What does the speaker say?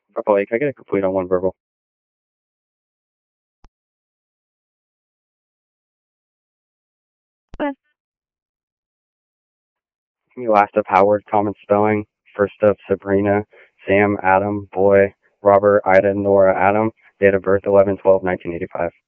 Purple, can I get a complete on one verbal? Last of Howard, common spelling. First of Sabrina, Sam, Adam, boy, Robert, Ida, Nora, Adam. Date of birth 11/12/1985.